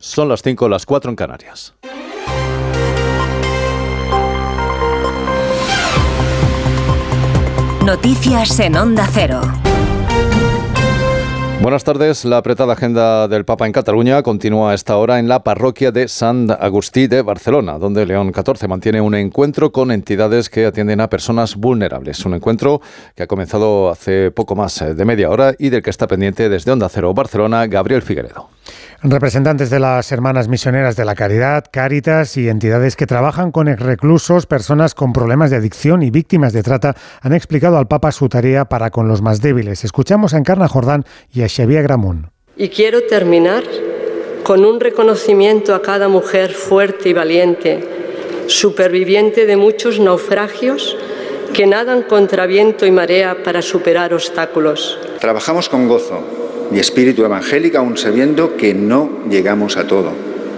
Son las 5, las 4 en Canarias. Noticias en Onda Cero. Buenas tardes. La apretada agenda del Papa en Cataluña continúa a esta hora en la parroquia de Sant Agustí de Barcelona, donde León XIV mantiene un encuentro con entidades que atienden a personas vulnerables. Un encuentro que ha comenzado hace poco más de media hora y del que está pendiente desde Onda Cero Barcelona, Gabriel Figueredo. Representantes de las Hermanas Misioneras de la Caridad, Cáritas y entidades que trabajan con reclusos, personas con problemas de adicción y víctimas de trata han explicado al Papa su tarea para con los más débiles. Escuchamos a Encarna Jordán y a Xavier Gramunt. Y quiero terminar con un reconocimiento a cada mujer fuerte y valiente, superviviente de muchos naufragios que nadan contra viento y marea para superar obstáculos. Trabajamos con gozo y espíritu evangélico, aún sabiendo que no llegamos a todo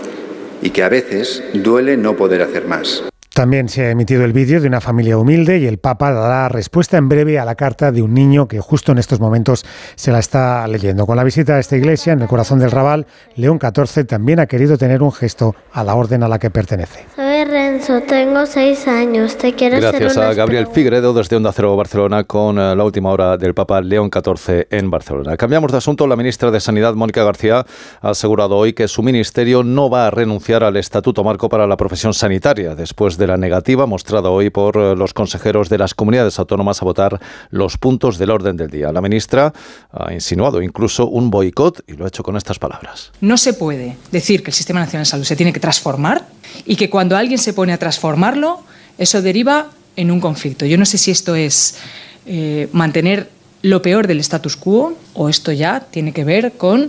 y que a veces duele no poder hacer más. También se ha emitido el vídeo de una familia humilde y el Papa dará respuesta en breve a la carta de un niño que justo en estos momentos se la está leyendo. Con la visita a esta iglesia, en el corazón del Raval, León XIV también ha querido tener un gesto a la orden a la que pertenece. Soy Renzo, tengo 6 años, te quiero hacer Gracias a Gabriel Figueredo desde Onda Cero Barcelona con la última hora del Papa León XIV en Barcelona. Cambiamos de asunto. La ministra de Sanidad, Mónica García, ha asegurado hoy que su ministerio no va a renunciar al Estatuto Marco para la profesión sanitaria, después de la negativa mostrada hoy por los consejeros de las comunidades autónomas a votar los puntos del orden del día. La ministra ha insinuado incluso un boicot y lo ha hecho con estas palabras. No se puede decir que el Sistema Nacional de Salud se tiene que transformar y que cuando alguien se pone a transformarlo, eso deriva en un conflicto. Yo no sé si esto es mantener lo peor del status quo o esto ya tiene que ver con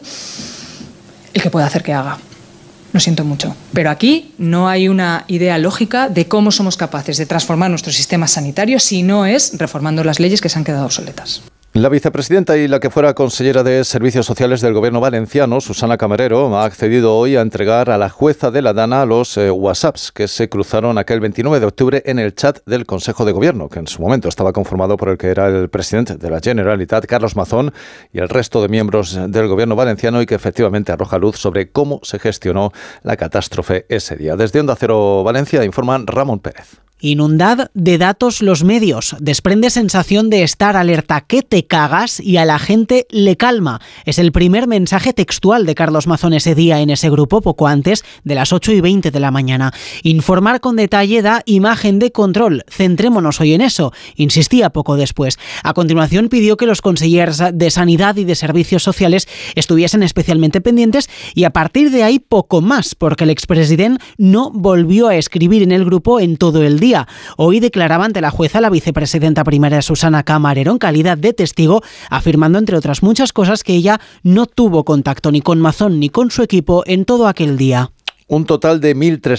el que pueda hacer que haga. Lo siento mucho. Pero aquí no hay una idea lógica de cómo somos capaces de transformar nuestro sistema sanitario si no es reformando las leyes que se han quedado obsoletas. La vicepresidenta y la que fuera consellera de Servicios Sociales del Gobierno valenciano, Susana Camarero, ha accedido hoy a entregar a la jueza de la Dana los WhatsApps que se cruzaron aquel 29 de octubre en el chat del Consejo de Gobierno, que en su momento estaba conformado por el que era el presidente de la Generalitat, Carlos Mazón, y el resto de miembros del Gobierno valenciano, y que efectivamente arroja luz sobre cómo se gestionó la catástrofe ese día. Desde Onda Cero Valencia informan Ramón Pérez. Inundad de datos los medios. Desprende sensación de estar alerta, que te cagas y a la gente le calma. Es el primer mensaje textual de Carlos Mazón ese día en ese grupo, poco antes de las 8:20 de la mañana. Informar con detalle da imagen de control. Centrémonos hoy en eso, insistía poco después. A continuación pidió que los consellers de Sanidad y de Servicios Sociales estuviesen especialmente pendientes y a partir de ahí poco más, porque el expresidente no volvió a escribir en el grupo en todo el día. Hoy declaraba ante la jueza la vicepresidenta primera Susana Camarero en calidad de testigo, afirmando entre otras muchas cosas que ella no tuvo contacto ni con Mazón ni con su equipo en todo aquel día. Un total de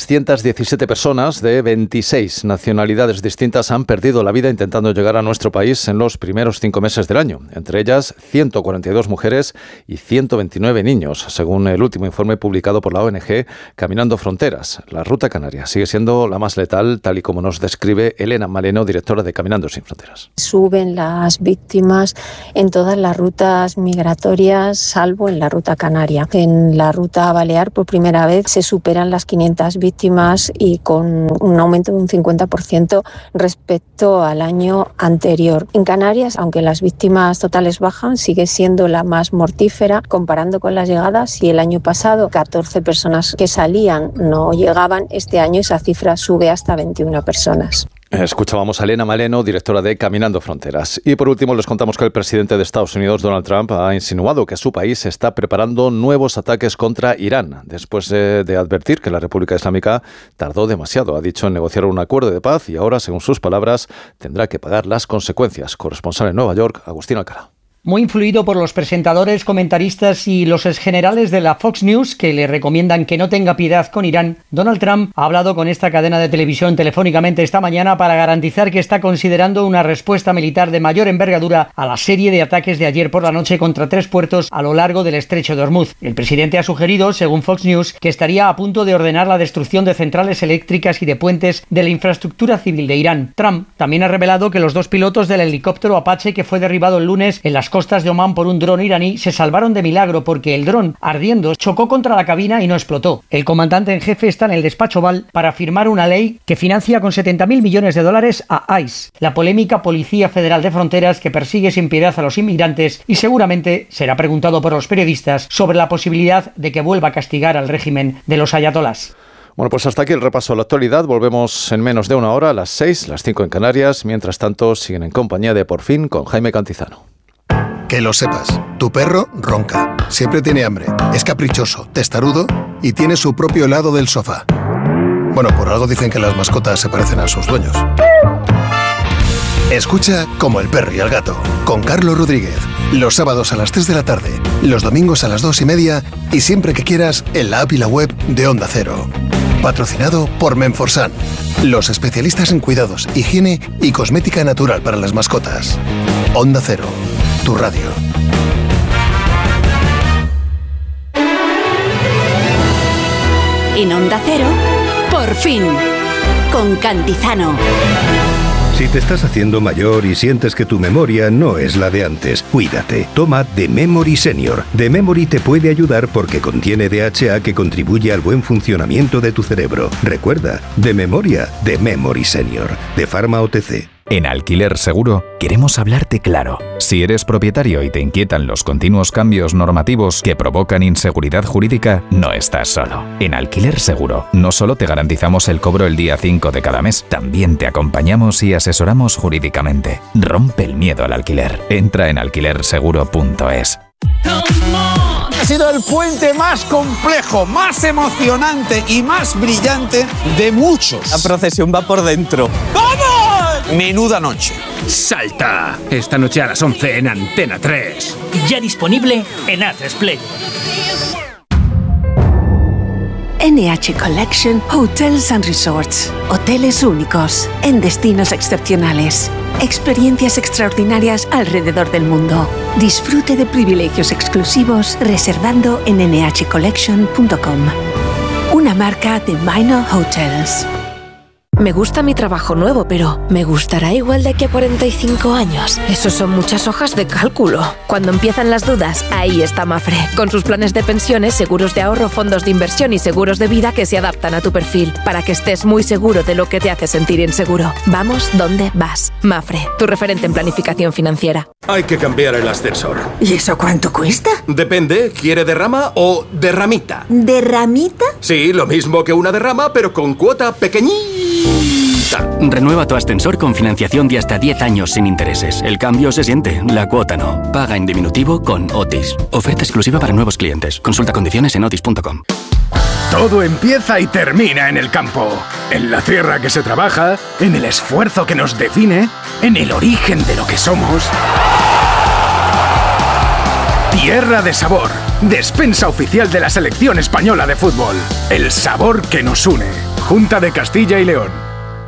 1.317 personas de 26 nacionalidades distintas han perdido la vida intentando llegar a nuestro país en los primeros 5 meses del año. Entre ellas, 142 mujeres y 129 niños, según el último informe publicado por la ONG Caminando Fronteras. La ruta canaria sigue siendo la más letal, tal y como nos describe Elena Maleno, directora de Caminando Sin Fronteras. Suben las víctimas en todas las rutas migratorias, salvo en la ruta canaria. En la ruta balear, por primera vez, se superan las 500 víctimas y con un aumento de un 50% respecto al año anterior. En Canarias, aunque las víctimas totales bajan, sigue siendo la más mortífera comparando con las llegadas, y el año pasado 14 personas que salían no llegaban. Este año esa cifra sube hasta 21 personas. Escuchábamos a Elena Maleno, directora de Caminando Fronteras. Y por último les contamos que el presidente de Estados Unidos, Donald Trump, ha insinuado que su país está preparando nuevos ataques contra Irán, después de advertir que la República Islámica tardó demasiado, ha dicho, en negociar un acuerdo de paz y ahora, según sus palabras, tendrá que pagar las consecuencias. Corresponsal en Nueva York, Agustín Alcalá. Muy influido por los presentadores, comentaristas y los exgenerales de la Fox News, que le recomiendan que no tenga piedad con Irán, Donald Trump ha hablado con esta cadena de televisión telefónicamente esta mañana para garantizar que está considerando una respuesta militar de mayor envergadura a la serie de ataques de ayer por la noche contra 3 puertos a lo largo del estrecho de Hormuz. El presidente ha sugerido, según Fox News, que estaría a punto de ordenar la destrucción de centrales eléctricas y de puentes de la infraestructura civil de Irán. Trump también ha revelado que los 2 pilotos del helicóptero Apache que fue derribado el lunes en las costas de Omán por un dron iraní se salvaron de milagro porque el dron, ardiendo, chocó contra la cabina y no explotó. El comandante en jefe está en el despacho Oval para firmar una ley que financia con 70.000 millones de dólares a ICE, la polémica Policía Federal de Fronteras que persigue sin piedad a los inmigrantes, y seguramente será preguntado por los periodistas sobre la posibilidad de que vuelva a castigar al régimen de los ayatolás. Bueno, pues hasta aquí el repaso a la actualidad. Volvemos en menos de una hora, a las 6, las 5 en Canarias. Mientras tanto, siguen en compañía de Por Fin con Jaime Cantizano. Que lo sepas, tu perro ronca, siempre tiene hambre, es caprichoso, testarudo y tiene su propio helado del sofá. Bueno, por algo dicen que las mascotas se parecen a sus dueños. Escucha Como el perro y el gato, con Carlos Rodríguez. Los sábados a las 3 de la tarde, los domingos a las 2:30 y siempre que quieras en la app y la web de Onda Cero. Patrocinado por Menforsan, los especialistas en cuidados, higiene y cosmética natural para las mascotas. Onda Cero, tu radio. En Onda Cero, Por Fin, con Cantizano. Si te estás haciendo mayor y sientes que tu memoria no es la de antes, cuídate. Toma The Memory Senior. The Memory te puede ayudar porque contiene DHA que contribuye al buen funcionamiento de tu cerebro. Recuerda, de memoria, The Memory Senior, de Pharma OTC. En Alquiler Seguro queremos hablarte claro. Si eres propietario y te inquietan los continuos cambios normativos que provocan inseguridad jurídica, no estás solo. En Alquiler Seguro no solo te garantizamos el cobro el día 5 de cada mes, también te acompañamos y asesoramos jurídicamente. Rompe el miedo al alquiler. Entra en alquilerseguro.es. Ha sido el puente más complejo, más emocionante y más brillante de muchos. La procesión va por dentro. ¡Vamos! Menuda noche. ¡Salta! Esta noche a las 11 en Antena 3. Ya disponible en Atresplay. NH Collection Hotels and Resorts. Hoteles únicos, en destinos excepcionales. Experiencias extraordinarias alrededor del mundo. Disfrute de privilegios exclusivos reservando en nhcollection.com. Una marca de Minor Hotels. Me gusta mi trabajo nuevo, pero ¿me gustará igual de aquí a 45 años? Esos son muchas hojas de cálculo. Cuando empiezan las dudas, ahí está Mafre. Con sus planes de pensiones, seguros de ahorro, fondos de inversión y seguros de vida que se adaptan a tu perfil, para que estés muy seguro de lo que te hace sentir inseguro. Vamos donde vas. Mafre, tu referente en planificación financiera. Hay que cambiar el ascensor. ¿Y eso cuánto cuesta? Depende, ¿quiere derrama o derramita? ¿Derramita? Sí, lo mismo que una derrama, pero con cuota pequeñita. Renueva tu ascensor con financiación de hasta 10 años sin intereses. El cambio se siente, la cuota no. Paga en diminutivo con Otis. Oferta exclusiva para nuevos clientes. Consulta condiciones en otis.com. Todo empieza y termina en el campo. En la tierra que se trabaja, en el esfuerzo que nos define, en el origen de lo que somos. Tierra de sabor. Despensa oficial de la selección española de fútbol. El sabor que nos une. Junta de Castilla y León.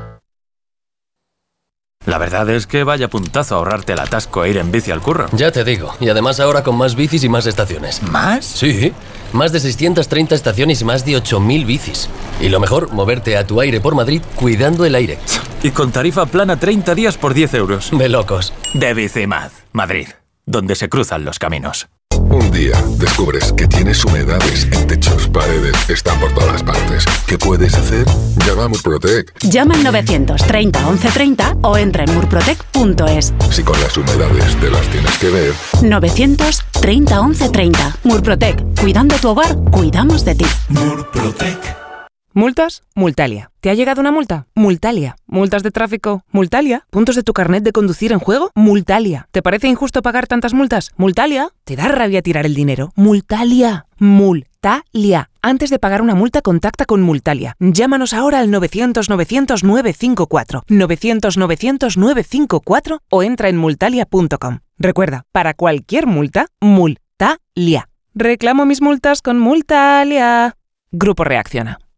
La verdad es que vaya puntazo ahorrarte el atasco e ir en bici al curro. Ya te digo, y además ahora con más bicis y más estaciones. ¿Más? Sí, más de 630 estaciones y más de 8.000 bicis. Y lo mejor, moverte a tu aire por Madrid cuidando el aire. Y con tarifa plana 30 días por 10 euros. De locos. De Bicimad, Madrid, donde se cruzan los caminos. Un día descubres que tienes humedades en techos, paredes, están por todas partes. ¿Qué puedes hacer? Llama a Murprotec. Llama al 930 1130 o entra en murprotec.es. Si con las humedades te las tienes que ver. 930 1130. Murprotec. Cuidando tu hogar, cuidamos de ti. Murprotec. ¿Multas? Multalia. ¿Te ha llegado una multa? Multalia. ¿Multas de tráfico? Multalia. ¿Puntos de tu carnet de conducir en juego? Multalia. ¿Te parece injusto pagar tantas multas? Multalia. ¿Te da rabia tirar el dinero? Multalia. Multalia. Antes de pagar una multa, contacta con Multalia. Llámanos ahora al 900-900-954. 900-900-954 o entra en multalia.com. Recuerda, para cualquier multa, Multalia. Reclamo mis multas con Multalia. Grupo Reacciona.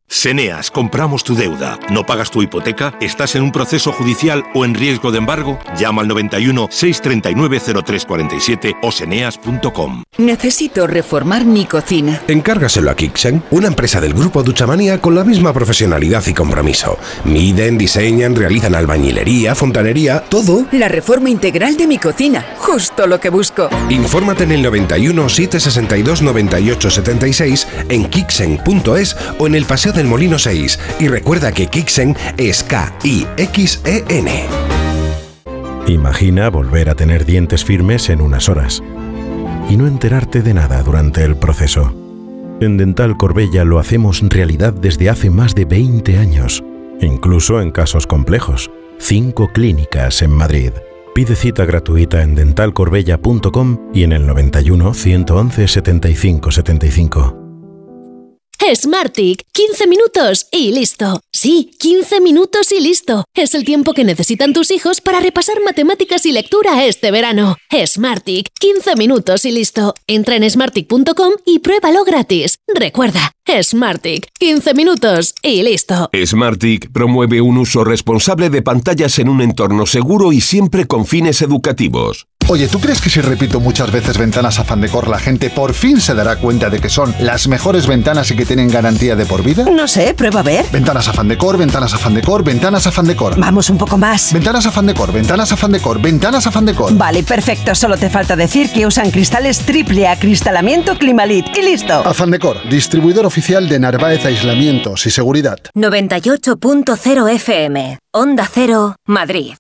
Seneas, compramos tu deuda. ¿No pagas tu hipoteca? ¿Estás en un proceso judicial o en riesgo de embargo? Llama al 91 639 0347 o seneas.com. Necesito reformar mi cocina. Encárgaselo a Kixen, una empresa del grupo Duchamanía con la misma profesionalidad y compromiso. Miden, diseñan, realizan albañilería, fontanería, todo. La reforma integral de mi cocina, justo lo que busco. Infórmate en el 91 762 98 76, en kixen.es o en el Paseo del Molino 6. Y recuerda que Kixen es K-I-X-E-N. Imagina volver a tener dientes firmes en unas horas y no enterarte de nada durante el proceso. En Dental Corbella lo hacemos realidad desde hace más de 20 años, incluso en casos complejos. 5 clínicas en Madrid. Pide cita gratuita en dentalcorbella.com y en el 91 111 75 75. Smartick, 15 minutos y listo. Sí, 15 minutos y listo. Es el tiempo que necesitan tus hijos para repasar matemáticas y lectura este verano. Smartick, 15 minutos y listo. Entra en smartick.com y pruébalo gratis. Recuerda, Smartick, 15 minutos y listo. Smartick promueve un uso responsable de pantallas en un entorno seguro y siempre con fines educativos. Oye, ¿tú crees que si repito muchas veces ventanas Afán Decor, la gente por fin se dará cuenta de que son las mejores ventanas y que tienen garantía de por vida? No sé, prueba a ver. Ventanas Afán Decor, ventanas Afán Decor, ventanas Afán Decor. Vamos un poco más. Ventanas Afán Decor, ventanas Afán Decor, ventanas Afán Decor. Vale, perfecto. Solo te falta decir que usan cristales triple acristalamiento Climalit. Y listo. Afán Decor, distribuidor oficial de Narváez Aislamientos y Seguridad. 98.0 FM. Onda Cero, Madrid.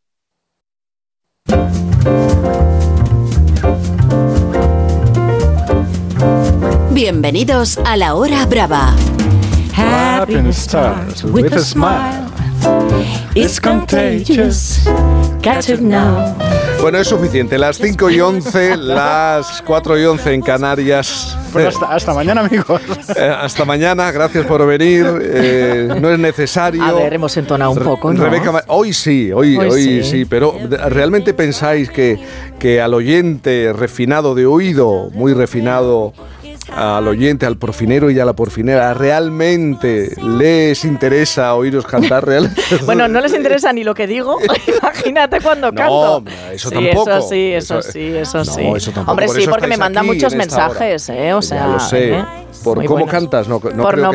Bienvenidos a La Hora Brava. Happiness starts with a smile. It's contagious. Catch it now. Bueno, es suficiente. Las 5:11, las 4:11 en Canarias. Pues hasta mañana, amigos. Hasta mañana, gracias por venir. No es necesario. A ver, hemos entonado un poco, ¿no? Rebeca, hoy sí, pero ¿realmente pensáis que al oyente refinado de oído, muy refinado, al oyente, al porfinero y a la porfinera, ¿realmente les interesa oíros cantar? Bueno, no les interesa ni lo que digo. Imagínate cuando canto. No, eso tampoco. Eso sí. No, eso tampoco. Hombre, sí, porque me mandan muchos mensajes, o sea... Ya lo sé. ¿Por cómo buenos. Cantas? No.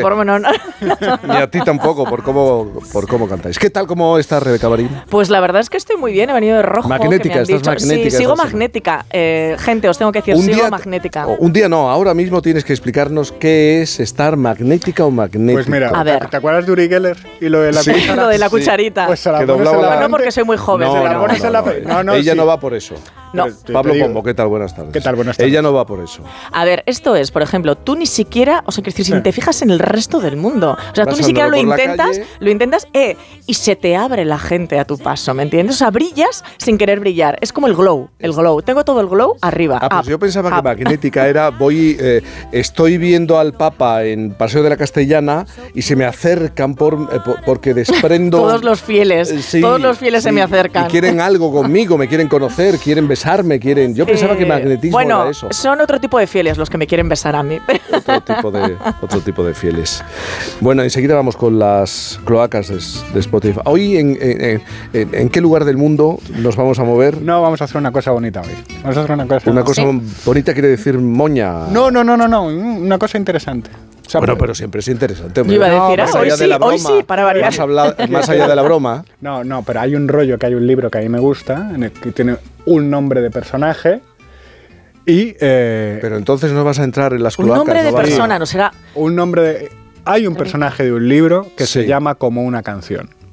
Ni a ti tampoco, por cómo cantáis. ¿Qué tal, cómo estás, Rebeca Barín? Pues la verdad es que estoy muy bien, he venido de rojo. Magnética, estás magnética. Sí, sigo magnética. Gente, os tengo que decir, sigo magnética. Un día no, ahora mismo tienes que explicarnos qué es estar magnética o magnética. Pues mira, a ver. ¿te acuerdas de Uri Geller y lo de la cuchara? Lo de la cucharita. Pues se la pones en la... No, porque soy muy joven. Ella no va por eso. No. Pablo Pombo, ¿qué tal? Buenas tardes. ¿Qué tal? Buenas tardes. Ella no va por eso. A ver, esto es, por ejemplo, tú ni siquiera, o sea, que si te fijas en el resto del mundo, o sea, tú ni siquiera lo intentas, y se te abre la gente a tu paso, ¿me entiendes? O sea, brillas sin querer brillar. Es como el glow. Tengo todo el glow arriba. Pues yo pensaba que magnética era, estoy viendo al Papa en Paseo de la Castellana y se me acercan porque desprendo... Todos los fieles se me acercan. Y quieren algo conmigo, me quieren conocer, quieren besarme, quieren... Yo pensaba que magnetismo era eso. Son otro tipo de fieles los que me quieren besar a mí. Otro tipo de fieles. Bueno, enseguida vamos con las cloacas de Spotify. Hoy, ¿en qué lugar del mundo nos vamos a mover? No, vamos a hacer una cosa bonita hoy. Vamos a hacer una cosa bonita quiere decir moña. No, una cosa interesante. O sea, bueno, pero siempre es interesante. Yo iba a decir, hoy sí, para variar. Más allá de la broma. No, pero hay un rollo, que hay un libro que a mí me gusta, en el que tiene un nombre de personaje y... pero entonces no vas a entrar en las cloacas. Un nombre de persona, no será... Hay un personaje de un libro que se llama Como una canción.